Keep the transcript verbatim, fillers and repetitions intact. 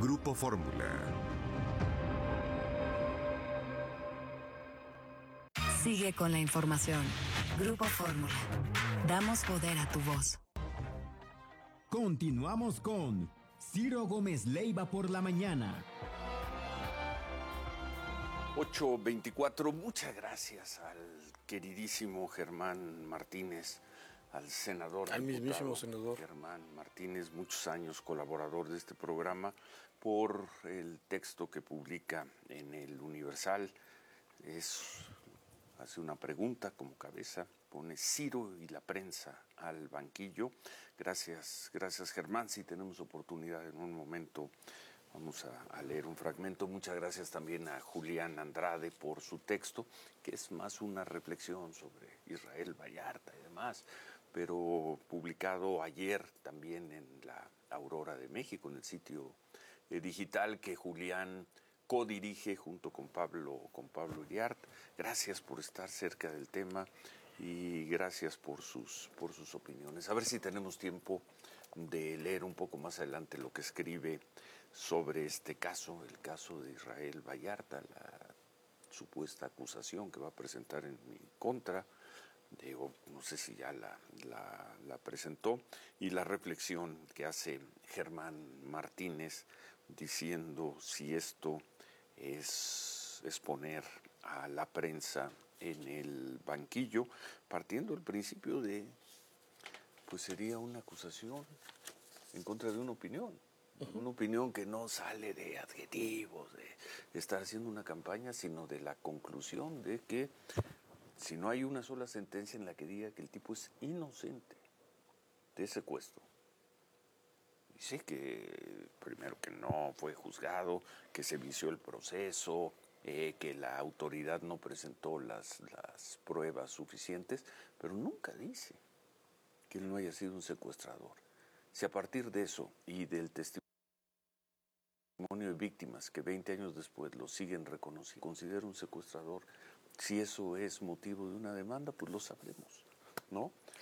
Grupo Fórmula. Sigue con la información. Grupo Fórmula. Damos poder a tu voz. Continuamos con Ciro Gómez Leiva por la mañana. ocho veinticuatro, muchas gracias al queridísimo Germán Martínez, al senador. Al mismísimo senador. Germán Martínez, muchos años colaborador de este programa, por el texto que publica en el Universal. Es, hace una pregunta como cabeza, pone Ciro y la prensa al banquillo. Gracias, gracias Germán. Si tenemos oportunidad en un momento, vamos a, a leer un fragmento. Muchas gracias también a Julián Andrade por su texto, que es más una reflexión sobre Israel Vallarta y demás, pero publicado ayer también en la Aurora de México, en el sitio eh, digital que Julián codirige junto con Pablo, con Pablo Iriart. Gracias por estar cerca del tema y gracias por sus, por sus opiniones. A ver si tenemos tiempo de leer un poco más adelante lo que escribe sobre este caso, el caso de Israel Vallarta, la supuesta acusación que va a presentar en mi contra. Digo, no sé si ya la, la, la presentó, y la reflexión que hace Germán Martínez diciendo si esto es, es poner a la prensa en el banquillo, partiendo del principio de, pues sería una acusación en contra de una opinión. Uh-huh. Una opinión que no sale de adjetivos, de estar haciendo una campaña, sino de la conclusión de que si no hay una sola sentencia en la que diga que el tipo es inocente de secuestro, y sí que primero que no fue juzgado, que se vició el proceso, eh, que la autoridad no presentó las, las pruebas suficientes, pero nunca dice que él no haya sido un secuestrador. Si a partir de eso y del testimonio de víctimas que veinte años después lo siguen reconociendo, considera un secuestrador, si eso es motivo de una demanda, pues lo sabremos, ¿no?